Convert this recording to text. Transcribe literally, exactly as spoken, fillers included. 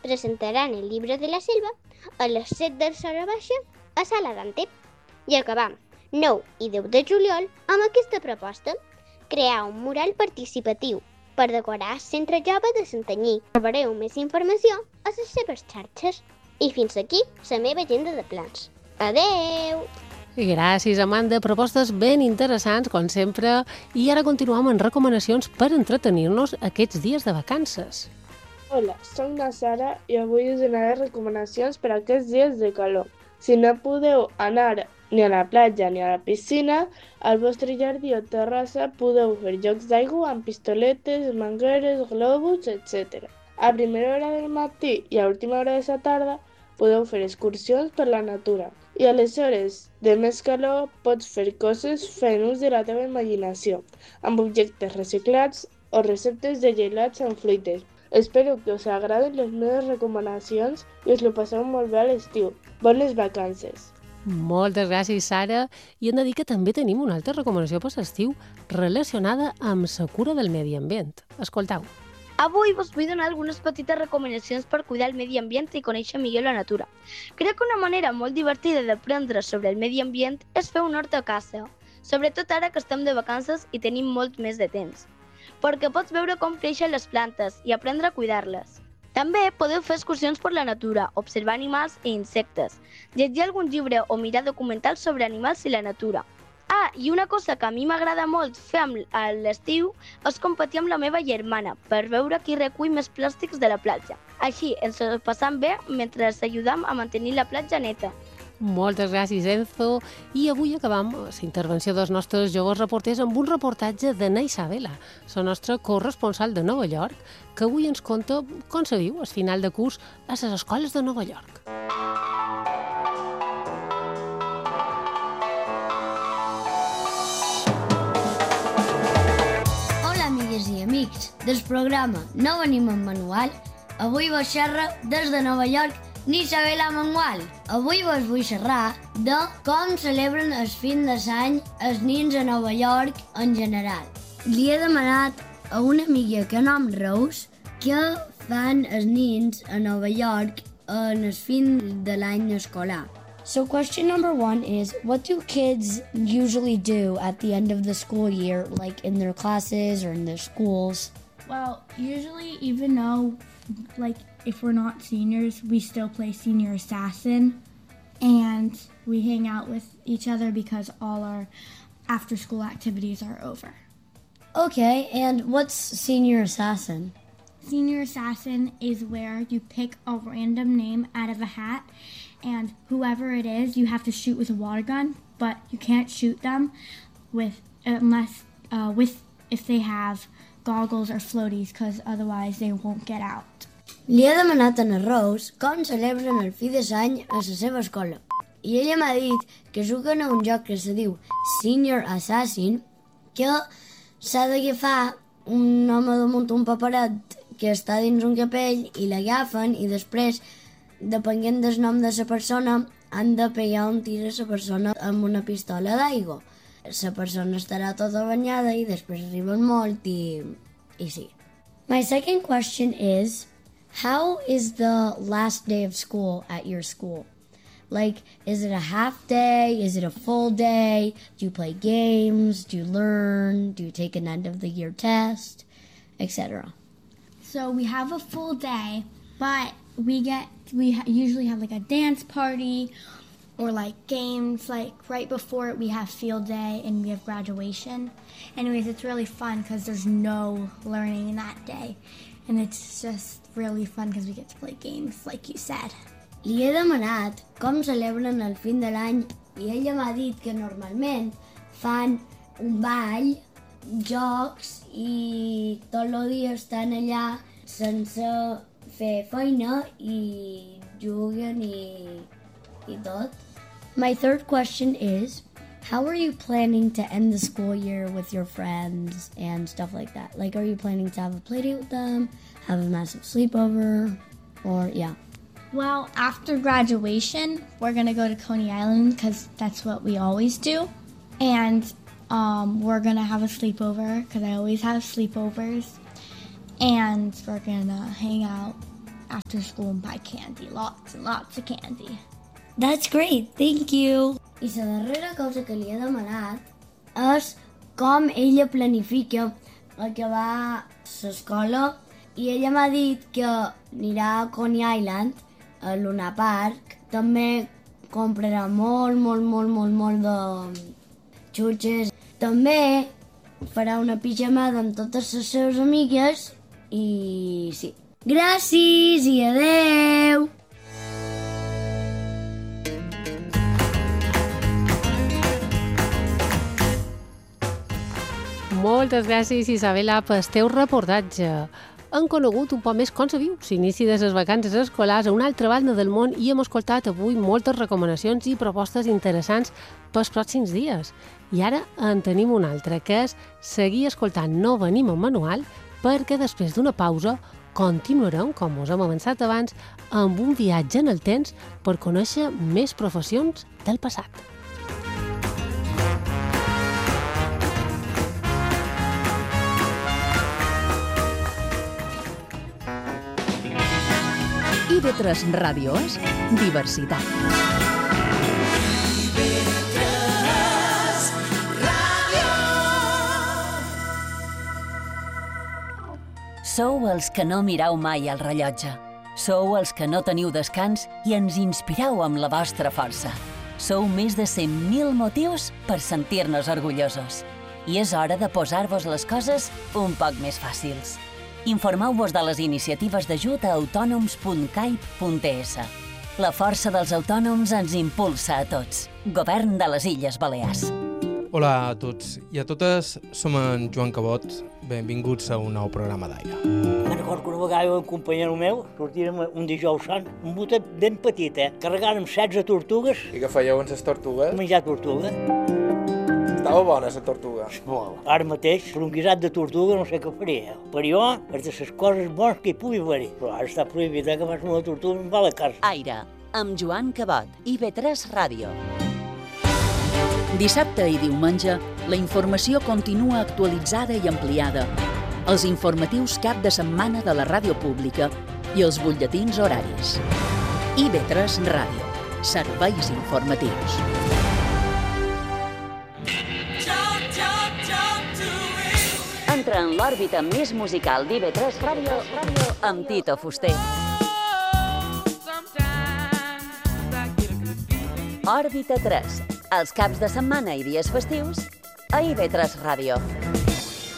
presentaran el llibre de la selva a les set de l'hora baixa a Sala Dante. I acabam nou i deu de juliol amb aquesta proposta, crear un mural participatiu per decorar el Centre Jove de Santanyí. Trobareu més informació a les seves xarxes. I fins aquí la meva agenda de plans. Adeu! Gràcies, Amanda. Propostes ben interessants, com sempre. I ara continuem amb recomanacions per entretenir-nos aquests dies de vacances. Hola, soc la Sara i avui us donaré recomanacions per a aquests dies de calor. Si no podeu anar ni a la platja ni a la piscina, al vostre jardí o terrassa podeu fer jocs d'aigua amb pistoletes, mangueres, globus, etcètera. A primera hora del matí i a última hora de la tarda podeu fer excursions per la natura. I a les hores de més calor pots fer coses fent ús de la teva imaginació, amb objectes reciclats o receptes de gelats amb fruites. Espero que us agradin les meves recomanacions i us ho passeu molt bé a l'estiu. Bones vacances! Moltes gràcies, Sara. I hem de dir que també tenim una altra recomanació per l'estiu relacionada amb la cura del medi ambient. Escoltau. Avui vos vull donar algunes petites recomanacions per cuidar el medi ambient i conèixer millor la natura. Crec que una manera molt divertida d'aprendre sobre el medi ambient és fer un hort a casa, sobretot ara que estem de vacances i tenim molt més de temps, perquè pots veure com creixen les plantes i aprendre a cuidar-les. També podeu fer excursions per la natura, observar animals i insectes, llegir algun llibre o mirar documentals sobre animals i la natura. Ah, i una cosa que a mi m'agrada molt fer a l'estiu és competir amb la meva germana per veure qui recull més plàstics de la platja. Així ens ho passam bé mentre ajudam a mantenir la platja neta. Moltes gràcies, Enzo. I avui acabam la intervenció dels nostres joves reporters amb un reportatge de na Isabela, la nostra corresponsal de Nova York, que avui ens conta com se viu el final de curs a les escoles de Nova York. Hola, amigues i amics del programa No venim amb manual. Avui vos xerra des de Nova York Isabela Mangual. Avui vos vull xerrar de com celebren el fin de l'any els nins a Nova York en general. Li he demanat a una amiga que nom Rose què fan els nins a Nova York en el fin de l'any escolar. So question number one is, what do kids usually do at the end of the school year, like in their classes or in their schools? Well, usually even though, like, if we're not seniors, we still play Senior Assassin, and we hang out with each other because all our after-school activities are over. Okay, and what's Senior Assassin? Senior Assassin is where you pick a random name out of a hat, and whoever it is, you have to shoot with a water gun, but you can't shoot them with unless uh, with if they have goggles or floaties, because otherwise they won't get out. Li he demanat a na Rose com celebren el fi de l'any a la seva escola. I ella m'ha dit que juguen a un joc que se diu Senior Assassin, que s'ha d'agafar un home damunt un paperet que està dins un capell i l'agafen i després, depenent del nom de la persona, han de pegar un tir a la persona amb una pistola d'aigua. La persona estarà tota banyada i després arriben molt i... i sí. My second question is, how is the last day of school at your school? Like, is it a half day? Is it a full day? Do you play games? Do you learn? Do you take an end of the year test? et cetera. So we have a full day, but we get we ha- usually have like a dance party or like games. Like right before it, we have field day and we have graduation. Anyways, it's really fun because there's no learning that day, and it's just really fun because we get to play games, like you said. Li he demanat com celebren el fin de l'any i ella m'ha dit que normalment fan un ball, jocs i tot el dia estan allà sense fer feina i juguen i, i tot. My third question is, how are you planning to end the school year with your friends and stuff like that? Like, are you planning to have a play date with them, have a massive sleepover, or yeah? Well, after graduation, we're going to go to Coney Island because that's what we always do. And um, we're going to have a sleepover because I always have sleepovers. And we're going to hang out after school and buy candy, lots and lots of candy. That's great, thank you. I la darrera cosa que li he demanat és com ella planifica acabar l'escola, i ella m'ha dit que anirà a Coney Island, a Luna Park. També comprarà molt, molt, molt, molt, molt de xutxes. També farà una pijamada amb totes les seves amigues i sí. Gràcies i adeu! Moltes gràcies, Isabela, pel teu reportatge. Hem conegut un poc més com se viu l'inici de les vacances escolars a una altra banda del món i hem escoltat avui moltes recomanacions i propostes interessants pels pròxims dies. I ara en tenim una altra, que és seguir escoltant No venim en manual, perquè després d'una pausa continuarem, com us hem avançat abans, amb un viatge en el temps per conèixer més professions del passat. I V tres Ràdio és diversitat. Sou els que no mireu mai el rellotge. Sou els que no teniu descans i ens inspireu amb la vostra força. Sou més de cent mil motius per sentir-nos orgullosos. I és hora de posar-vos les coses un poc més fàcils. Informeu-vos de les iniciatives d'ajut a autònoms punt caip punt es. La força dels autònoms ens impulsa a tots. Govern de les Illes Balears. Hola a tots i a totes, som en Joan Cabot. Benvinguts a un nou programa d'aire. Me'n recordo que una vegada un companyero meu sortirem un dijous sant, un botet ben petit, eh? Carregàrem setze tortugues. I què fèieu amb les tortugues? Menjar tortuga. Estava bona, la tortuga. Molt. Ara mateix, per un guisat de tortuga no sé què faria. Per jo, és de les coses bones que hi pugui haver-hi. Però ara està prohibit, eh, que fas una tortuga i em va a la casa. Aire, amb Joan Cabot, I V tres Ràdio. Dissabte i diumenge, la informació continua actualitzada i ampliada. Els informatius cap de setmana de la ràdio pública i els butlletins horaris. I V tres Ràdio. Serveis informatius. Entra en l'òrbita més musical d'I V tres Ràdio amb Tito Fuster. Òrbita tres, els caps de setmana i dies festius a I V tres Ràdio.